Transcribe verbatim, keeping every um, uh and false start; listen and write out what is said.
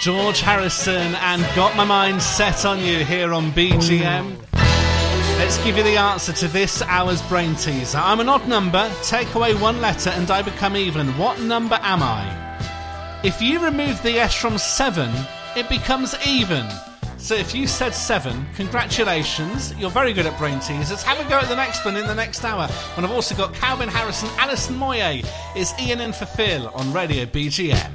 George Harrison and Got My Mind Set on You here on B G M. Let's give you the answer to this hour's brain teaser. I'm an odd number, take away one letter and I become even. What number am I? If you remove the S from seven, it becomes even. So if you said seven, congratulations, you're very good at brain teasers. Have a go at the next one in the next hour. And I've also got Calvin Harris and Alison Moyet. It's Ian in for Phil on Radio B G M.